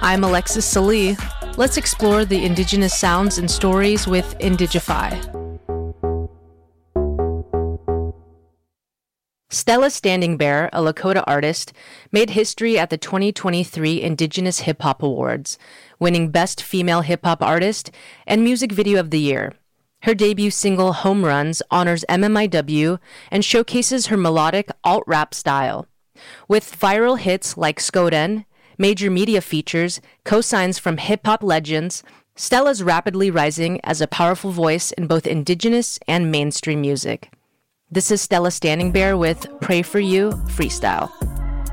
I'm Alexis Salee. Let's explore the indigenous sounds and stories with Indigify. Stella Standing Bear, a Lakota artist, made history at the 2023 Indigenous Hip Hop Awards, winning Best Female Hip Hop Artist and Music Video of the Year. Her debut single, Home Runs, honors MMIW and showcases her melodic alt-rap style. With viral hits like Skoden, major media features, cosigns from hip-hop legends, Stella's rapidly rising as a powerful voice in both indigenous and mainstream music. This is Stella Standing Bear with Pray For You Freestyle.